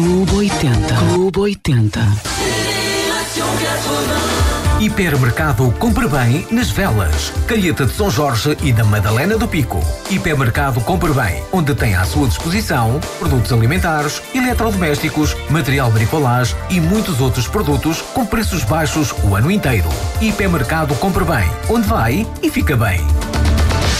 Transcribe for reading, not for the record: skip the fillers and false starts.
Clube 80. Clube 80. Hipermercado Compre Bem nas Velas, Calheta de São Jorge e da Madalena do Pico. Hipermercado Compre Bem, onde tem à sua disposição produtos alimentares, eletrodomésticos, material bricolage e muitos outros produtos com preços baixos o ano inteiro. Hipermercado Compre Bem, onde vai e fica bem.